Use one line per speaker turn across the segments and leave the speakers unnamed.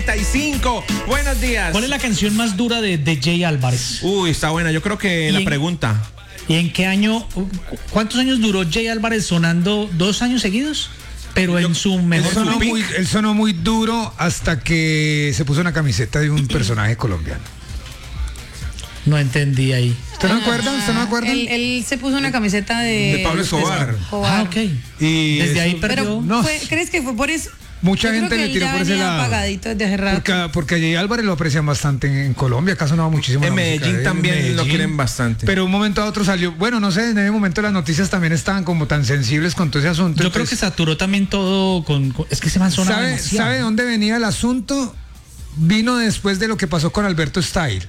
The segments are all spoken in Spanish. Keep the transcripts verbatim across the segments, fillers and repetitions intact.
treinta y cinco. Buenos días.
¿Cuál es la canción más dura de, de Jay Álvarez?
Uy, está buena. Yo creo que la
en,
pregunta.
¿Y en qué año? ¿Cuántos años duró Jay Álvarez sonando? ¿Dos años seguidos? Pero Yo, en su mejor...
Él sonó, muy, él sonó muy duro hasta que se puso una camiseta de un personaje colombiano.
No entendí ahí.
¿Usted no acuerda? ¿Usted no acuerda?
Él, él se puso una camiseta de...
De Pablo Escobar.
Ah, ok.
Y
desde ahí
eso,
perdió.
Pero
No.
fue, ¿crees que fue por eso?
Mucha
Yo
gente
creo
le
que
tiró
él ya
por ese
venía
lado.
apagadito desde hace rato.
Porque, porque a Jay Álvarez lo aprecian bastante en, en Colombia, acá sonaba muchísimo.
En
la
Medellín
música de él,
también
en
lo
Medellín.
quieren bastante.
Pero un momento a otro salió, bueno, no sé, en ese momento las noticias también estaban como tan sensibles con todo ese asunto.
Yo creo que saturó también todo con... con- es que se man sonaba
¿Sabe,
demasiado.
¿Sabe de dónde venía el asunto? Vino después de lo que pasó con Alberto Style.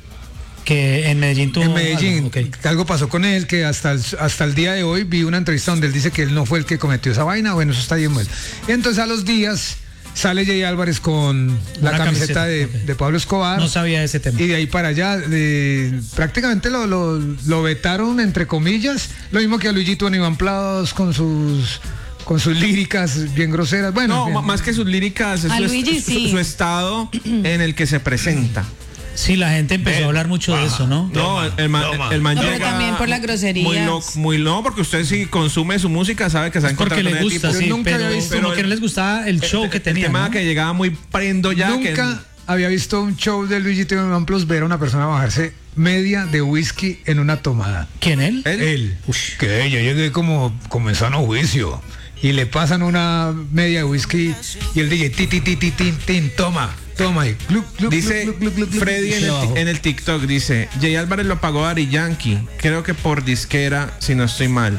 Que en Medellín tuvo...
En Medellín,
algo, okay.
que algo pasó con él, que hasta el, hasta el día de hoy vi una entrevista donde él dice que él no fue el que cometió esa vaina. Bueno, eso está bien mal. Y entonces a los días sale Jay Álvarez con la
Una
camiseta,
camiseta,
de,
okay.
de Pablo Escobar.
No sabía ese tema.
Y de ahí para allá, de, prácticamente lo, lo, lo vetaron, entre comillas. Lo mismo que a Luisito en Iván Plados con sus... con sus líricas bien groseras. Bueno,
No,
bien.
más que sus líricas, es
A
su,
Luigi,
su-
sí.
su estado en el que se presenta.
Sí, la gente empezó
Ven,
a hablar mucho de eso, ¿no?
No, el, el man, el man
No, pero
llega
también por las groserías.
Muy loco, muy no, porque usted si consume su música sabe que se va a encontrar
Porque
con
le
ese
gusta,
tipo.
sí,
Yo nunca
pero
había visto-
como
pero
que no les gustaba el show
El-
que
el
tenía,
tema
¿no?
que llegaba muy prendo ya.
Nunca
que,
había visto un show de Luisito Iván Plus ver a una persona bajarse media de whisky en una tomada.
¿Quién, él?
¿Él?
Él. Que yo llegué como, como en sano juicio. Y le pasan una media de whisky y el D J, ti, ti, ti, ti, tin, tin, toma, toma. Y gluc, gluc,
Dice
gluc, gluc, gluc, gluc,
Freddy
y
en
se
el,
bajó.
en el TikTok, dice, Jay Álvarez lo pagó a Daddy Yankee, creo que por disquera, si no estoy mal.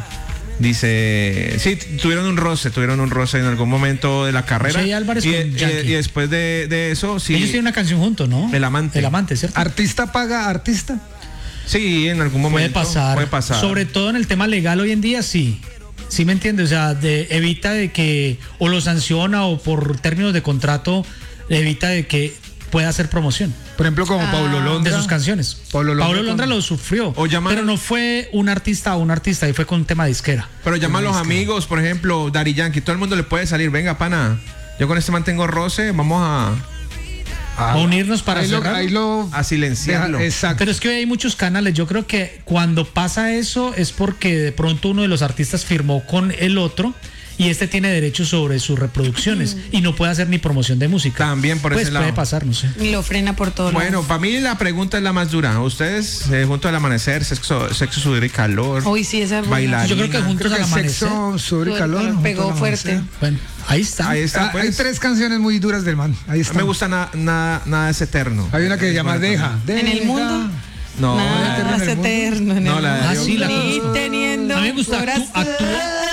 Dice, sí, tuvieron un roce, tuvieron un roce en algún momento de la carrera.
Jay Álvarez
y,
con
y-
Yankee.
y después de, de eso, sí.
Ellos tienen una canción juntos, ¿no?
El Amante.
El amante, ¿cierto?
¿Artista paga artista?
Sí, en algún momento.
Puede pasar.
Puede pasar.
Sobre todo en el tema legal hoy en día, sí. Sí me entiendes, o sea, de, evita de que o lo sanciona o por términos de contrato evita de que pueda hacer promoción
Por ejemplo, como Pablo
de
Londra.
sus canciones.
Pablo Londra
Pablo Londra
con-
lo sufrió,
O llaman-
pero no fue un artista a un artista, y fue con un tema disquera.
Pero llama a los amigos, por ejemplo, Daddy Yankee, todo el mundo le puede salir, venga, pana, yo con este mantengo roce, vamos a,
Ah,
a unirnos para
ahí lo,
cerrar.
ahí lo
a silenciarlo.
deja- exacto.
Pero es que hoy hay muchos canales. Yo creo que cuando pasa eso es porque de pronto uno de los artistas firmó con el otro y este tiene derechos sobre sus reproducciones y no puede hacer ni promoción de música.
También por
pues
ese lado.
puede pasar, no sé.
Y lo frena por todo
Bueno, para mí la pregunta es la más dura. Ustedes, eh, junto al amanecer, sexo, sexo, sudor y calor.
Hoy sí, esa es buena.
Bailar.
Yo creo que juntos
Creo que
al amanecer.
sexo, sobre
Sudor y
calor.
calor,
junto
pegó
al
fuerte.
amanecer.
Bueno, ahí está.
Ahí está,
Ah,
pues.
hay tres canciones muy duras del man. Ahí
No
está.
me gusta na- nada, nada es eterno.
Hay una que se llama Deja.
En el
Deja.
mundo.
No,
Nada
eterno en
es
el mundo.
eterno. en
No,
el
la de
mundo.
Ah, sí, la
Ni
conozco.
teniendo
A mí me gusta
corazón.
actu- actuar.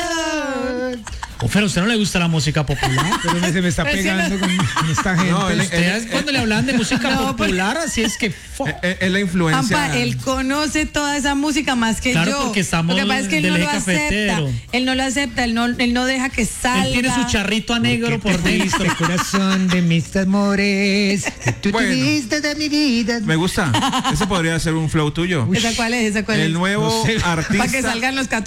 Oh, pero a usted no le gusta la música popular.
Pero me- se me está
Pero es que
pegando con, con esta gente.
No, él-
Ustedes cuando le hablan de música
No, porque-
popular, así es que fo-
Es, es la influencia.
Ampa, él conoce toda esa música más que
Claro,
yo.
porque estamos
Lo que pasa es que él
del
no lo
eje
acepta.
cafetero.
Él no lo acepta, él no, él no deja que salga.
él tiene su charrito a negro por dentro.
El corazón de mis amores. que Tú
Bueno.
tuviste de mi vida.
Me gusta. Ese podría ser un flow tuyo.
¿Esa cuál es? ¿Esa cuál
El
es?
nuevo
No sé.
artista.
Para que salgan los